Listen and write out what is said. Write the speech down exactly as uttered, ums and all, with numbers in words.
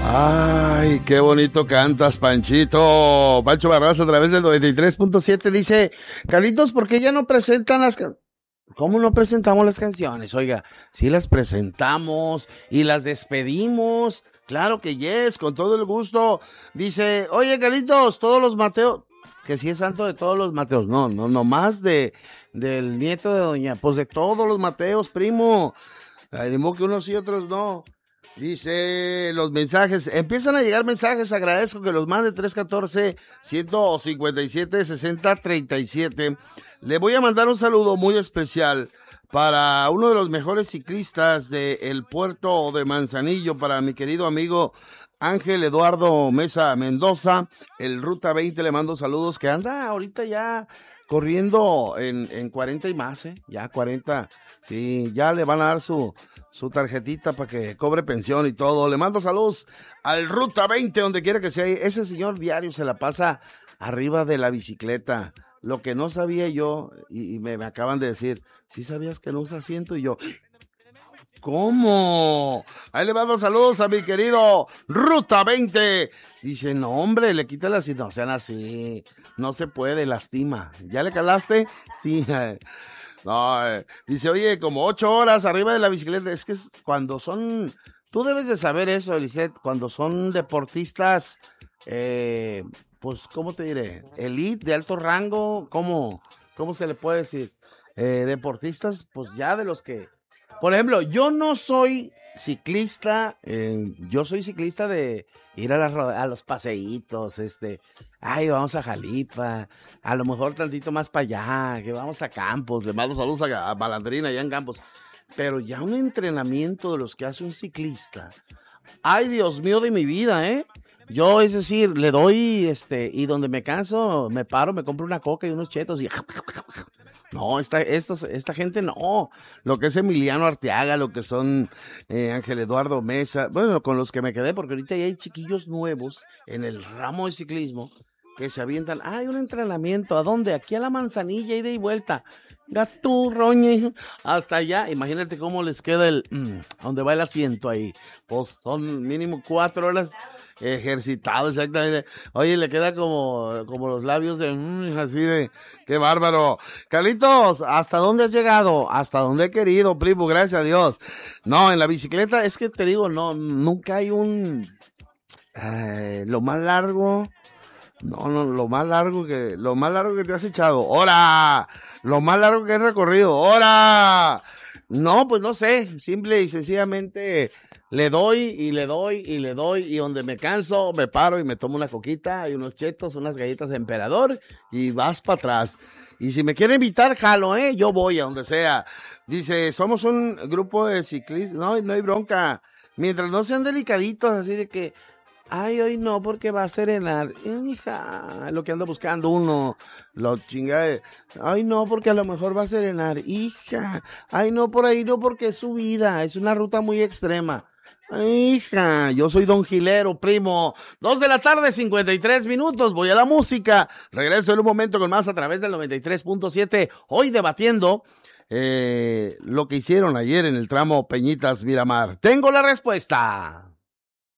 Ay, qué bonito cantas, Panchito. Pancho Barraza a través del noventa y tres punto siete dice, Carlitos, ¿por qué ya no presentan las canciones? ¿Cómo no presentamos las canciones? Oiga, sí las presentamos y las despedimos. Claro que yes, con todo el gusto. Dice, oye, Carlitos, todos los Mateos, que sí es santo de todos los Mateos. No, no, no más de, del nieto de doña, pues de todos los Mateos, primo. Ay, ni modo que unos y otros no. Dice los mensajes, empiezan a llegar mensajes, agradezco que los mande tres uno cuatro, uno cinco siete, seis cero tres siete. Le voy a mandar un saludo muy especial para uno de los mejores ciclistas del puerto de Manzanillo, para mi querido amigo Ángel Eduardo Mesa Mendoza, el Ruta veinte, le mando saludos, que anda ahorita ya corriendo en, en cuarenta y más, ¿eh? Ya cuarenta, sí, ya le van a dar su, su tarjetita para que cobre pensión y todo. Le mando saludos al Ruta veinte, donde quiera que sea. Ese señor diario se la pasa arriba de la bicicleta. Lo que no sabía yo, y, y me, me acaban de decir, ¿sí sabías que no usa asiento? Y yo, ¿cómo? Ahí le mando saludos a mi querido Ruta veinte. Dice, no, hombre, le quita el asiento. No sean así, no se puede, lastima. ¿Ya le calaste? Sí. No, eh, dice, oye, como ocho horas arriba de la bicicleta. Es que es cuando son, tú debes de saber eso, Eliseth, cuando son deportistas, eh, pues, ¿cómo te diré? Elite, de alto rango, ¿cómo, cómo se le puede decir? Eh, deportistas, pues ya de los que, por ejemplo, yo no soy ciclista, eh, yo soy ciclista de ir a, las, a los paseitos, este, ay, vamos a Jalipa, a lo mejor tantito más para allá, que vamos a Campos, le mando saludos a, a Balandrina allá en Campos, pero ya un entrenamiento de los que hace un ciclista, ay, Dios mío de mi vida, ¿eh? Yo, es decir, le doy, este, y donde me canso, me paro, me compro una coca y unos chetos y... No, esta, estos, esta gente no. Lo que es Emiliano Arteaga, lo que son eh, Ángel Eduardo Mesa, bueno, con los que me quedé, porque ahorita ya hay chiquillos nuevos en el ramo de ciclismo que se avientan. Hay un entrenamiento, ¿a dónde? Aquí a la Manzanilla, ida y vuelta. Gato, roñe, hasta allá. Imagínate cómo les queda el, mmm, donde va el asiento ahí. Pues son mínimo cuatro horas ejercitado, exactamente. Oye, le queda como, como los labios de, mmm, así de, qué bárbaro. Carlitos, ¿hasta dónde has llegado? Hasta donde he querido, primo, gracias a Dios. No, en la bicicleta, es que te digo, no, nunca hay un, eh, lo más largo, no, no, lo más largo que, lo más largo que te has echado, ¡hora! Lo más largo que he recorrido, ¡hora! No, pues no sé, simple y sencillamente le doy y le doy y le doy y donde me canso me paro y me tomo una coquita y unos chetos, unas galletas de emperador y vas para atrás. Y si me quiere invitar, jalo, ¿eh? Yo voy a donde sea. Dice, somos un grupo de ciclistas, no, no hay bronca. Mientras no sean delicaditos, así de que, ay, hoy no, porque va a serenar. Hija, lo que anda buscando uno, lo chingada. Ay, no, porque a lo mejor va a serenar. Hija, ay, no, por ahí no, porque es su vida, es una ruta muy extrema. Hija, yo soy Don Gilero, primo. Dos de la tarde, cincuenta y tres minutos. Voy a la música. Regreso en un momento con más a través del noventa y tres punto siete. Hoy debatiendo eh, lo que hicieron ayer en el tramo Peñitas Miramar. Tengo la respuesta.